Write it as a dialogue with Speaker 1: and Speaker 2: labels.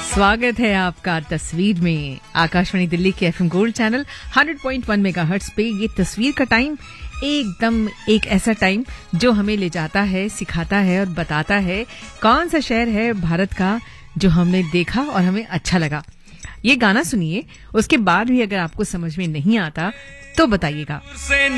Speaker 1: स्वागत है आपका तस्वीर में। आकाशवाणी दिल्ली के एफएम गोल्ड चैनल 100.1 मेगाहर्ट्ज पे ये तस्वीर का टाइम एकदम एक ऐसा टाइम जो हमें ले जाता है, सिखाता है और बताता है कौन सा शहर है भारत का जो हमने देखा और हमें अच्छा लगा। ये गाना सुनिए, उसके बाद भी अगर आपको समझ में नहीं आता तो बताइएगा।